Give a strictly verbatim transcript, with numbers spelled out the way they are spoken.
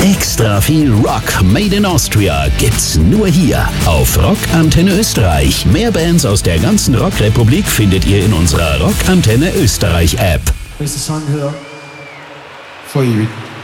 Extra viel Rock made in Austria gibt's nur hier auf Rock Antenne Österreich. Mehr Bands aus der ganzen Rockrepublik findet ihr in unserer Rock Antenne Österreich App. Here's a song here for you.